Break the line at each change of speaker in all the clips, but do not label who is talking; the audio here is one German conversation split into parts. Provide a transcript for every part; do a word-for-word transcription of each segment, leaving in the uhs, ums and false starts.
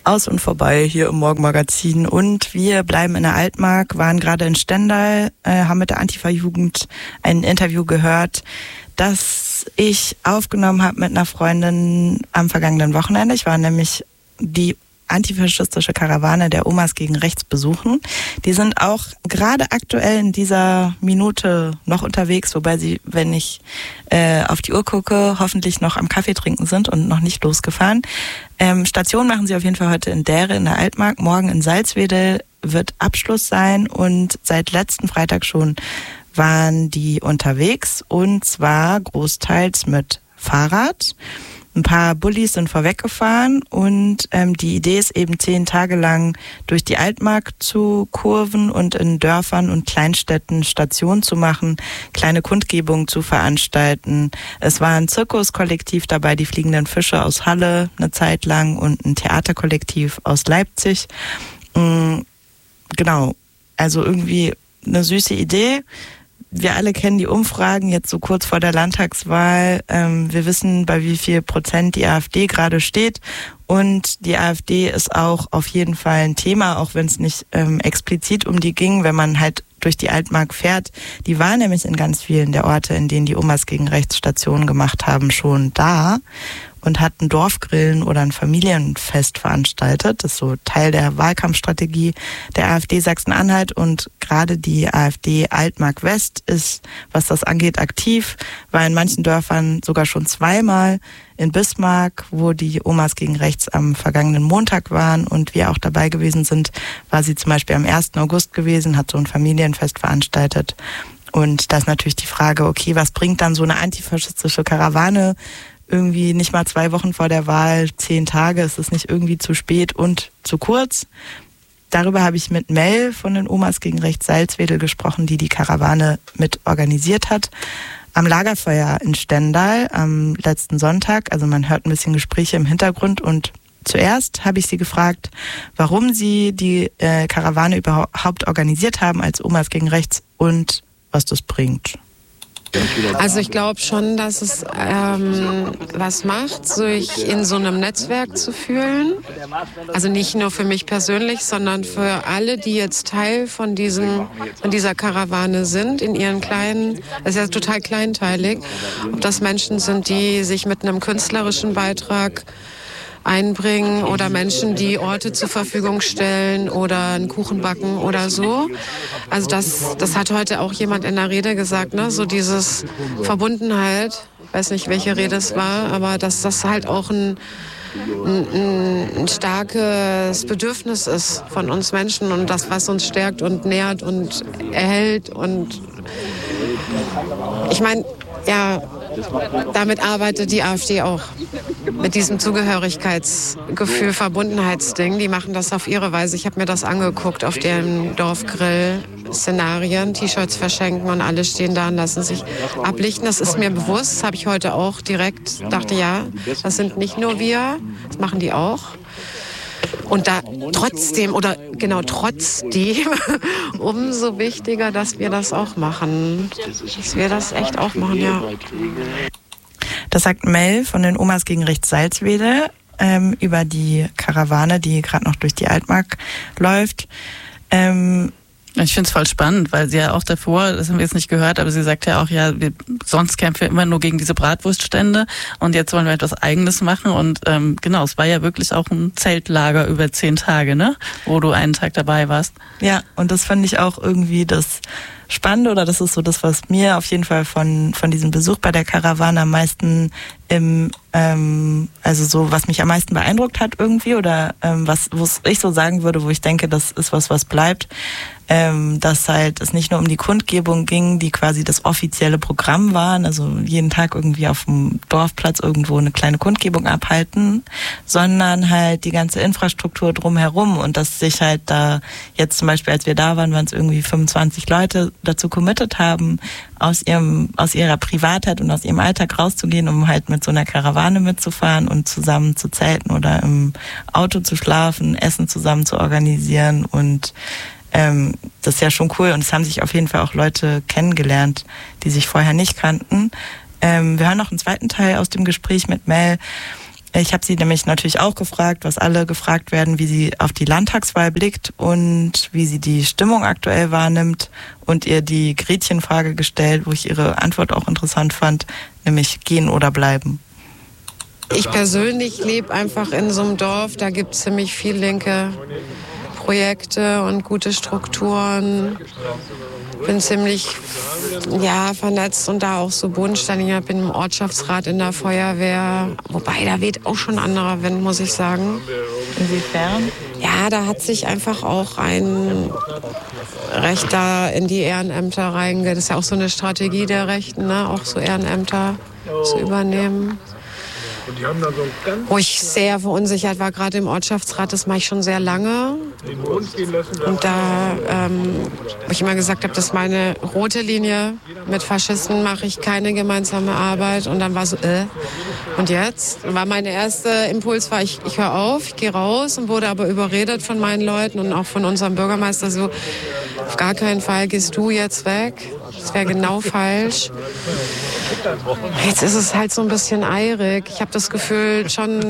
Aus und vorbei hier im Morgenmagazin. Und wir bleiben in der Altmark, waren gerade in Stendal, äh, haben mit der Antifa-Jugend ein Interview gehört, das ich aufgenommen habe mit einer Freundin am vergangenen Wochenende. Ich war nämlich die antifaschistische Karawane der Omas gegen Rechts besuchen. Die sind auch gerade aktuell in dieser Minute noch unterwegs, wobei sie, wenn ich äh, auf die Uhr gucke, hoffentlich noch am Kaffee trinken sind und noch nicht losgefahren. Ähm, Station machen sie auf jeden Fall heute in Dähre in der Altmark. Morgen in Salzwedel wird Abschluss sein und seit letzten Freitag schon waren die unterwegs und zwar großteils mit Fahrrad. Ein paar Bullis sind vorweggefahren und ähm, die Idee ist eben zehn Tage lang durch die Altmark zu kurven und in Dörfern und Kleinstädten Stationen zu machen, kleine Kundgebungen zu veranstalten. Es war ein Zirkuskollektiv dabei, die Fliegenden Fische aus Halle eine Zeit lang und ein Theaterkollektiv aus Leipzig. Mhm, genau, also irgendwie eine süße Idee. Wir alle kennen die Umfragen jetzt so kurz vor der Landtagswahl. Ähm, wir wissen, bei wie viel Prozent die AfD gerade steht. Und die AfD ist auch auf jeden Fall ein Thema, auch wenn es nicht ähm, explizit um die ging, wenn man halt durch die Altmark fährt. Die war nämlich in ganz vielen der Orte, in denen die Omas gegen Rechts Stationen gemacht haben, schon da und hat ein Dorfgrillen oder ein Familienfest veranstaltet. Das ist so Teil der Wahlkampfstrategie der AfD Sachsen-Anhalt und gerade die AfD Altmark West ist, was das angeht, aktiv, war in manchen Dörfern sogar schon zweimal. In Bismarck, wo die Omas gegen Rechts am vergangenen Montag waren und wir auch dabei gewesen sind, war sie zum Beispiel am ersten August gewesen, hat so ein Familienfest veranstaltet. Und da ist natürlich die Frage, okay, was bringt dann so eine antifaschistische Karawane irgendwie nicht mal zwei Wochen vor der Wahl, zehn Tage, ist es nicht irgendwie zu spät und zu kurz? Darüber habe ich mit Mel von den Omas gegen Rechts Salzwedel gesprochen, die die Karawane mit organisiert hat. Am Lagerfeuer in Stendal am letzten Sonntag, also man hört ein bisschen Gespräche im Hintergrund und zuerst habe ich sie gefragt, warum sie die äh, Karawane überhaupt organisiert haben als Omas gegen Rechts und was das bringt.
Also ich glaube schon, dass es ähm, was macht, sich in so einem Netzwerk zu fühlen. Also nicht nur für mich persönlich, sondern für alle, die jetzt Teil von diesem, von dieser Karawane sind, in ihren kleinen, das ist ja total kleinteilig, ob das Menschen sind, die sich mit einem künstlerischen Beitrag einbringen oder Menschen, die Orte zur Verfügung stellen oder einen Kuchen backen oder so. Also das, das hat heute auch jemand in der Rede gesagt, ne? So dieses Verbundenheit, ich weiß nicht, welche Rede es war, aber dass das halt auch ein, ein, ein starkes Bedürfnis ist von uns Menschen und das, was uns stärkt und nährt und erhält und ich meine, ja, damit arbeitet die AfD auch. Mit diesem Zugehörigkeitsgefühl, Verbundenheitsding. Die machen das auf ihre Weise. Ich habe mir das angeguckt auf dem Dorfgrill-Szenarien. T-Shirts verschenken und alle stehen da und lassen sich ablichten. Das ist mir bewusst. Das habe ich heute auch direkt. Dachte, ja, das sind nicht nur wir. Das machen die auch. Und da trotzdem, oder genau trotzdem, umso wichtiger, dass wir das auch machen. Dass wir das echt auch machen, ja.
Das sagt Mel von den Omas gegen Rechts Salzwedel ähm, über die Karawane, die gerade noch durch die Altmark läuft. Ähm,
Ich finde es voll spannend, weil sie ja auch davor, das haben wir jetzt nicht gehört, aber sie sagt ja auch, ja, wir, sonst kämpfen wir immer nur gegen diese Bratwurststände und jetzt wollen wir etwas Eigenes machen und ähm, genau, es war ja wirklich auch ein Zeltlager über zehn Tage, ne, wo du einen Tag dabei warst.
Ja, und das fand ich auch irgendwie das Spannende oder das ist so das, was mir auf jeden Fall von von diesem Besuch bei der Karawane am meisten im ähm, also so was mich am meisten beeindruckt hat irgendwie oder ähm, was wo ich so sagen würde, wo ich denke, das ist was was bleibt, ähm, dass halt es nicht nur um die Kundgebung ging, die quasi das offizielle Programm waren, also jeden Tag irgendwie auf dem Dorfplatz irgendwo eine kleine Kundgebung abhalten, sondern halt die ganze Infrastruktur drumherum und dass sich halt da jetzt zum Beispiel, als wir da waren, waren es irgendwie fünfundzwanzig Leute dazu committed haben, aus ihrem, aus ihrer Privatheit und aus ihrem Alltag rauszugehen, um halt mit so einer Karawane mitzufahren und zusammen zu zelten oder im Auto zu schlafen, Essen zusammen zu organisieren und ähm, das ist ja schon cool und es haben sich auf jeden Fall auch Leute kennengelernt, die sich vorher nicht kannten. Ähm, wir hören noch einen zweiten Teil aus dem Gespräch mit Mel. Ich habe sie nämlich natürlich auch gefragt, was alle gefragt werden, wie sie auf die Landtagswahl blickt und wie sie die Stimmung aktuell wahrnimmt und ihr die Gretchenfrage gestellt, wo ich ihre Antwort auch interessant fand, nämlich gehen oder bleiben.
Ich persönlich lebe einfach in so einem Dorf, da gibt es ziemlich viel linke Projekte und gute Strukturen. Bin ziemlich ja, vernetzt und da auch so bodenständig. Ich bin im Ortschaftsrat in der Feuerwehr. Wobei, da weht auch schon ein anderer Wind, muss ich sagen.
Inwiefern?
Ja, da hat sich einfach auch ein Rechter in die Ehrenämter reinge... Das ist ja auch so eine Strategie der Rechten, ne? Auch so Ehrenämter zu übernehmen. Wo ich sehr verunsichert war, gerade im Ortschaftsrat, das mache ich schon sehr lange. Und da, ähm, wo ich immer gesagt habe, das ist meine rote Linie. Mit Faschisten mache ich keine gemeinsame Arbeit. Und dann war so, äh, und jetzt? War mein erster Impuls, war ich, ich höre auf, ich gehe raus und wurde aber überredet von meinen Leuten und auch von unserem Bürgermeister so, auf gar keinen Fall gehst du jetzt weg. Das wäre genau falsch. Jetzt ist es halt so ein bisschen eirig. Ich habe das Gefühl schon,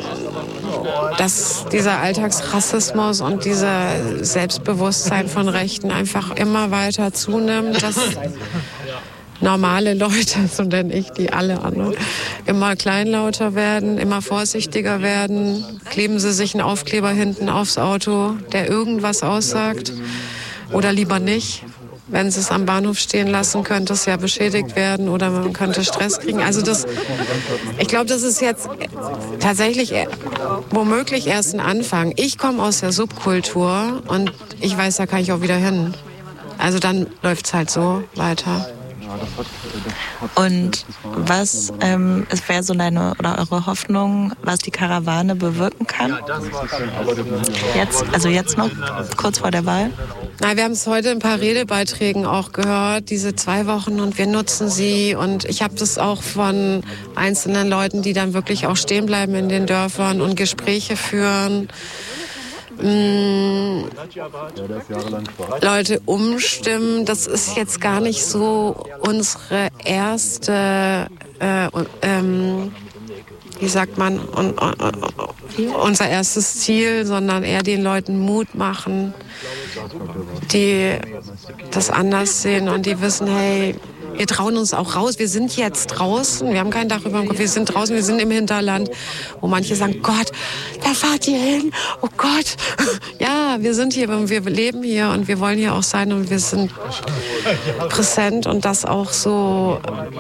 dass dieser Alltagsrassismus und dieser Selbstbewusstsein von Rechten einfach immer weiter zunimmt, dass normale Leute, so nenne ich die alle anderen, immer kleinlauter werden, immer vorsichtiger werden. Kleben sie sich einen Aufkleber hinten aufs Auto, der irgendwas aussagt, oder lieber nicht. Wenn sie es am Bahnhof stehen lassen, könnte es ja beschädigt werden oder man könnte Stress kriegen. Also das, ich glaube, das ist jetzt tatsächlich womöglich erst ein Anfang. Ich komme aus der Subkultur und ich weiß, da kann ich auch wieder hin. Also dann läuft es halt so weiter.
Und was ähm, wäre so deine oder eure Hoffnung, was die Karawane bewirken kann? Jetzt, also jetzt noch, kurz vor der Wahl?
Na, wir haben es heute in ein paar Redebeiträgen auch gehört, diese zwei Wochen, und wir nutzen sie. Und ich habe das auch von einzelnen Leuten, die dann wirklich auch stehen bleiben in den Dörfern und Gespräche führen. Mm, Leute umstimmen, das ist jetzt gar nicht so unsere erste, äh, ähm, wie sagt man, un, un, un, unser erstes Ziel, sondern eher den Leuten Mut machen, die das anders sehen und die wissen, hey, wir trauen uns auch raus. Wir sind jetzt draußen. Wir haben kein Dach über dem Kopf. Wir sind draußen. Wir sind im Hinterland, wo manche sagen, Gott, da fahrt ihr hin. Oh Gott. Ja, wir sind hier. Wir leben hier und wir wollen hier auch sein und wir sind präsent und das auch so,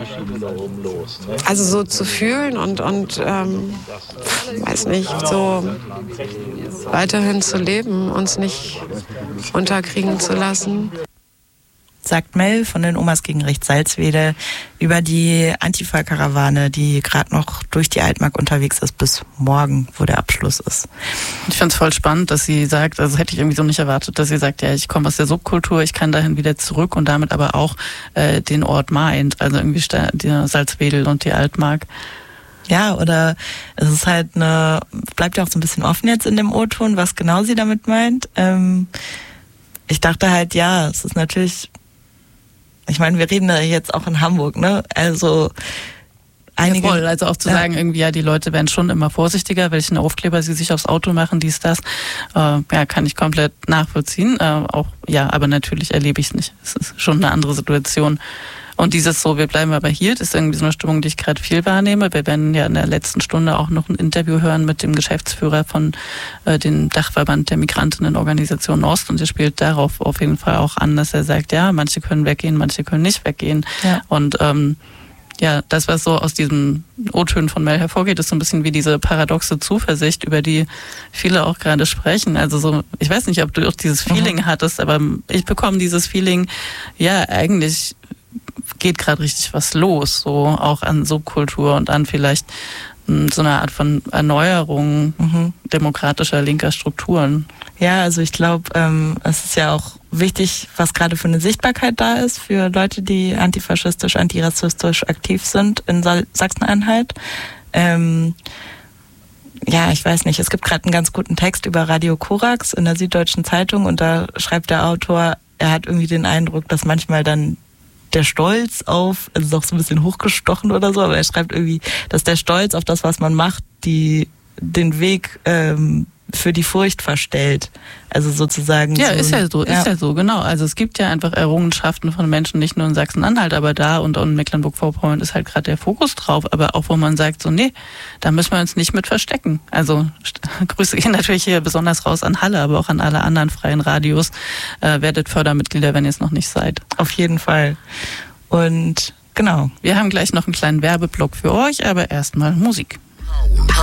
also so zu fühlen und, und ähm, weiß nicht, so weiterhin zu leben, uns nicht unterkriegen zu lassen.
Sagt Mel von den Omas gegen Rechts Salzwedel über die Antifa-Karawane, die gerade noch durch die Altmark unterwegs ist bis morgen, wo der Abschluss ist.
Ich finde es voll spannend, dass sie sagt, also hätte ich irgendwie so nicht erwartet, dass sie sagt, ja, ich komme aus der Subkultur, ich kann dahin wieder zurück und damit aber auch äh, den Ort meint, also irgendwie die Salzwedel und die Altmark.
Ja, oder es ist halt eine, bleibt ja auch so ein bisschen offen jetzt in dem O-Ton, was genau sie damit meint. Ähm, ich dachte halt, ja, es ist natürlich, ich meine, wir reden ja jetzt auch in Hamburg, ne? Also einige,
ja, voll, also auch zu ja. sagen, irgendwie, ja, die Leute werden schon immer vorsichtiger, welchen Aufkleber sie sich aufs Auto machen, dies, das, äh, ja, kann ich komplett nachvollziehen. Äh, auch, ja, aber natürlich erlebe ich es nicht. Es ist schon eine andere Situation. Und dieses so, wir bleiben aber hier, das ist irgendwie so eine Stimmung, die ich gerade viel wahrnehme. Wir werden ja in der letzten Stunde auch noch ein Interview hören mit dem Geschäftsführer von äh, dem Dachverband der Migrantinnenorganisation Ost, und er spielt darauf auf jeden Fall auch an, dass er sagt, ja, manche können weggehen, manche können nicht weggehen. Ja. Und ähm, ja, das, was so aus diesen O-Tönen von Mel hervorgeht, ist so ein bisschen wie diese paradoxe Zuversicht, über die viele auch gerade sprechen. Also so, ich weiß nicht, ob du auch dieses Feeling mhm. hattest, aber ich bekomme dieses Feeling, ja, eigentlich geht gerade richtig was los, so auch an Subkultur und an vielleicht mh, so eine Art von Erneuerung mhm. demokratischer linker Strukturen.
Ja, also ich glaube, ähm, es ist ja auch wichtig, was gerade für eine Sichtbarkeit da ist für Leute, die antifaschistisch, antirassistisch aktiv sind in Sachsen-Anhalt. Ähm, ja, ich weiß nicht, es gibt gerade einen ganz guten Text über Radio Korax in der Süddeutschen Zeitung und da schreibt der Autor, er hat irgendwie den Eindruck, dass manchmal dann der Stolz auf, also ist auch so ein bisschen hochgestochen oder so, aber er schreibt irgendwie, dass der Stolz auf das, was man macht, die den Weg ähm, für die Furcht verstellt. Also sozusagen.
Ja,
so,
ist ja so, ja. ist ja so, genau. Also es gibt ja einfach Errungenschaften von Menschen, nicht nur in Sachsen-Anhalt, aber da und in Mecklenburg-Vorpommern ist halt gerade der Fokus drauf, aber auch wo man sagt, so nee, da müssen wir uns nicht mit verstecken. Also Grüße gehen natürlich hier besonders raus an Halle, aber auch an alle anderen freien Radios. Äh, werdet Fördermitglieder, wenn ihr es noch nicht seid.
Auf jeden Fall. Und genau.
Wir haben gleich noch einen kleinen Werbeblock für euch, aber erstmal Musik.